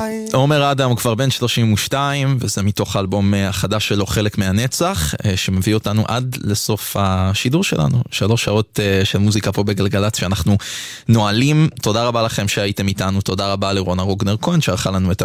עומר אדם הוא כבר בן 32, וזה מתוך האלבום החדש שלו, חלק מהנצח, שמביא אותנו עד לסוף השידור שלנו. 3 שעות של מוזיקה פה בגלגלץ שאנחנו נועלים. תודה רבה לכם שהייתם איתנו, תודה רבה לרונה רוגנר כהן שערכה לנו את